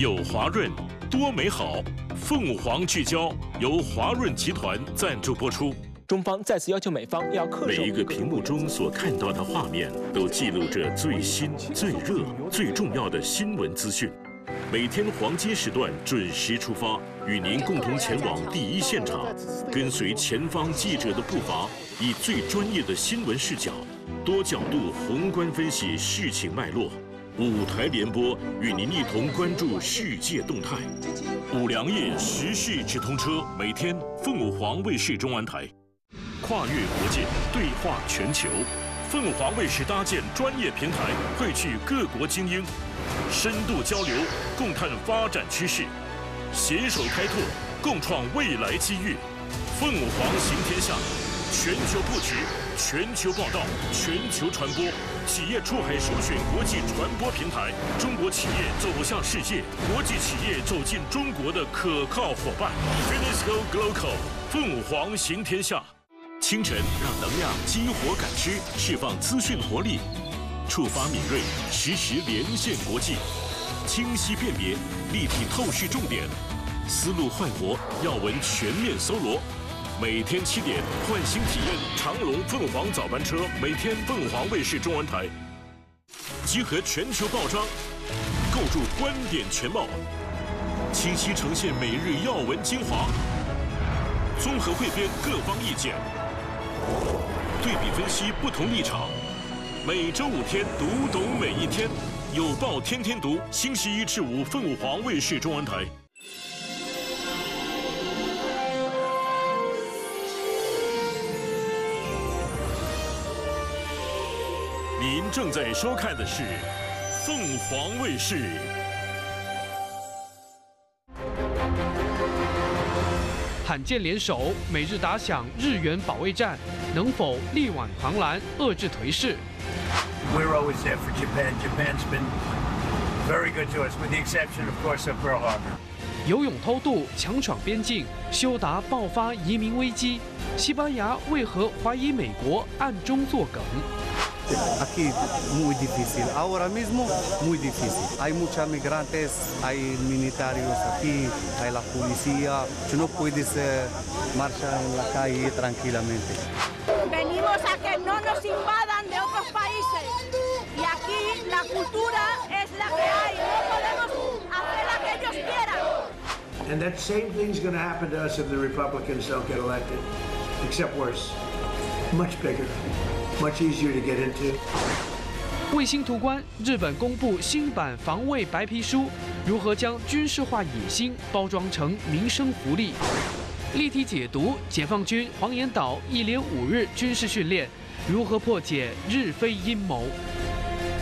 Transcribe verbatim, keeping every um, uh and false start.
有华润，多美好。凤凰聚焦由华润集团赞助播出。 中方再次要求美方要恪守。 每一个屏幕中所看到的画面，都记录着最新、最热、最重要的新闻资讯。每天黄金时段准时出发，与您共同前往第一现场，跟随前方记者的步伐，以最专业的新闻视角，多角度宏观分析事情脉络。五台联播与您一同关注世界动态。五粮液时事直通车，每天凤凰卫视中文台。跨越国界，对话全球。凤凰卫视搭建专业平台，汇聚各国精英，深度交流，共探发展趋势，携手开拓，共创未来机遇。凤凰行天下，全球布局，全球报道，全球传播，企业出海首选国际传播平台，中国企业走向世界，国际企业走进中国的可靠伙伴。Finisco Global， 凤凰行天下。清晨让能量激活感知，释放资讯活力，触发敏锐，实时连线国际，清晰辨别，立体透视重点，思路焕活，要闻全面搜罗。每天七点，换新体验长隆凤凰早班车，每天凤凰卫视中文台，集合全球报章，构筑观点全貌，清晰呈现每日要闻精华，综合汇编各方意见。对比分析不同立场，每周五天读懂每一天，有报天天读，星期一至五凤凰卫视中文台。您正在收看的是凤凰卫视。 罕见联手，美日打响日元保卫战，能否力挽狂澜，遏制颓势 ？We're always there for Japan. Japan's been very good to us, with the exception, of course, of Pearl Harbor. 游泳偷渡，强闯边境，休达爆发移民危机。西班牙为何怀疑美国暗中作梗？ Aquí muy difícil, ahora mismo muy difícil. Hay muchos migrantes, hay militares aquí, hay la policía. Tú no puedes marchar en la calle tranquilamente. Venimos a que no nos invadan de otros países y aquí la cultura es la que hay. No podemos hacer la que ellos quieran. And that same thing's going to happen to us if the Republicans don't get elected, except worse, much bigger. Much easier to get into. 卫星图关，日本公布新版防卫白皮书，如何将军事化野心包装成民生福利？立体解读解放军黄岩岛一连五日军事训练，如何破解日非阴谋？